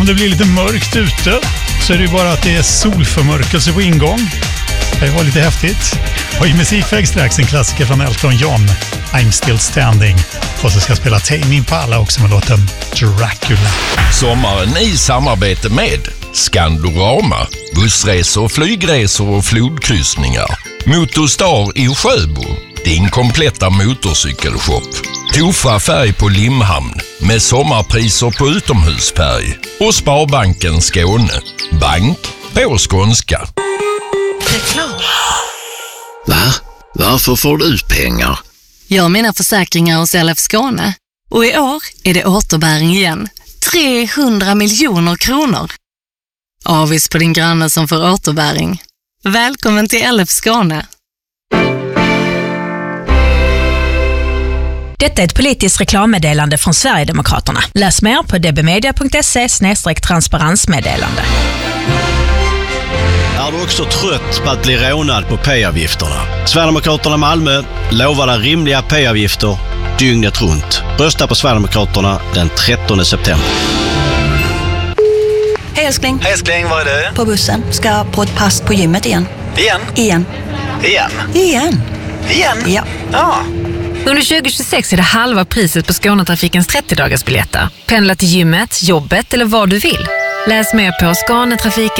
Om det blir lite mörkt ute så är det ju bara att det är solförmörkelse på ingång. Det var lite häftigt. Och i musikväg strax en klassiker från Elton John, I'm Still Standing. Och så ska jag spela Tame Impala också med låten Dracula. Sommaren i samarbete med Skandorama, bussresor, flygresor och flodkryssningar. Motorstar i Sjöbo, din kompletta motorcykelshop. Tofa färg på Limhamn med sommarpriser på utomhusfärg. Och Sparbanken Skåne, bank på skånska. Va? Varför får du ut pengar? Jag har mina försäkringar hos LF Skåne. Och i år är det återbäring igen. 300 miljoner kronor. Avis på din granne som får återbäring. Välkommen till LF Skåne. Detta är ett politiskt reklammeddelande från Sverigedemokraterna. Läs mer på dbmedia.se/transparensmeddelande. Är du också trött på att bli rånad på p-avgifterna? Sverigedemokraterna Malmö lovar dig rimliga p-avgifter dygnet runt. Rösta på Sverigedemokraterna den 13 september. Hej älskling. Hej älskling, var är du? På bussen. Ska på ett pass på gymmet igen. Igen? Ja. Under 2026 är det halva priset på Skånetrafikens 30-dagarsbiljetter. Pendla till gymmet, jobbet eller vad du vill. Läs mer på skanetrafiken